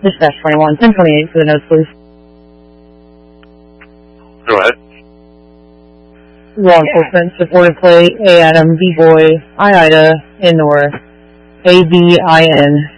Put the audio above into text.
Dispatch 21, 1028 for the notes, please. Go ahead. Law enforcement supported plate A Adam B Boy I Ida N Nora ABIN